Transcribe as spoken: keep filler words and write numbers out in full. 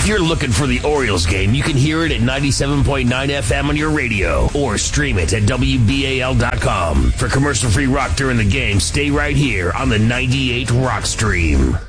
If you're looking for the Orioles game, you can hear it at ninety-seven point nine F M on your radio or stream it at W B A L dot com. For commercial-free rock during the game, stay right here on the ninety-eight Rock Stream.